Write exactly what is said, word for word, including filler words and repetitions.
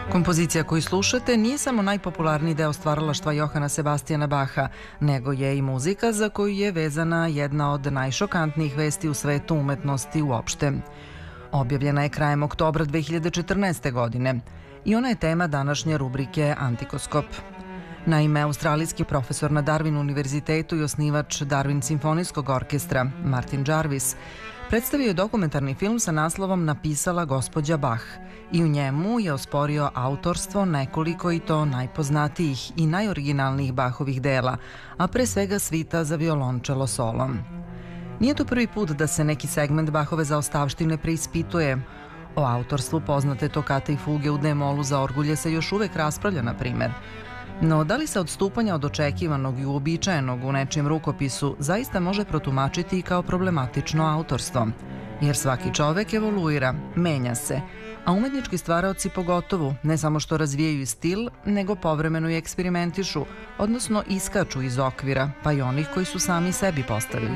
Kompozicija koju slušate nije samo najpopularniji deo stvaralaštva Johana Sebastijana Baha, nego je i muzika za koju je vezana jedna od najšokantnijih vesti u svetu umetnosti uopšte. Objavljena je krajem oktobra dve hiljade četrnaeste. godine i ona je tema današnje rubrike Antikoskop. Naime, australijski profesor na Darwin univerzitetu i osnivač Darwin simfonijskog orkestra, Martin Jarvis, predstavio je dokumentarni film sa naslovom Napisala gospođa Bach i u njemu je osporio autorstvo nekoliko i to najpoznatijih i najoriginalnijih Bachovih dela, a pre svega svita za violončelo solom. Nije to prvi put da se neki segment Bachove zaostavštine preispituje. O autorstvu poznate tokate i fuge u D-molu za orgulje se još uvek raspravlja, na primer. No, da li se odstupanja od očekivanog i uobičajenog u nečijem rukopisu zaista može protumačiti i kao problematično autorstvo? Jer svaki čovek evoluira, menja se, a umetnički stvaraoci pogotovo ne samo što razvijaju stil, nego povremeno i eksperimentišu, odnosno iskaču iz okvira, pa i onih koji su sami sebi postavili.